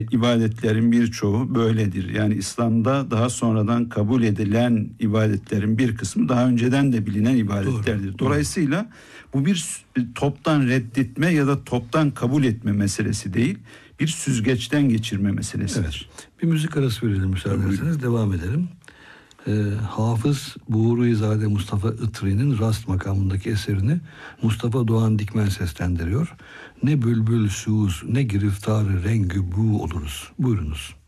İbadetlerin birçoğu böyledir. Yani İslam'da daha sonradan kabul edilen ibadetlerin bir kısmı daha önceden de bilinen ibadetlerdir. Dolayısıyla bu bir toptan reddetme ya da toptan kabul etme meselesi değil, bir süzgeçten geçirme meselesidir. Evet. Bir müzik arası verelim müsaade ederseniz, devam edelim. Hafız Buğruizade Mustafa Itri'nin Rast makamındaki eserini Mustafa Doğan Dikmen seslendiriyor. Ne bülbül suz, ne giriftarı rengü bu oluruz. Buyurunuz.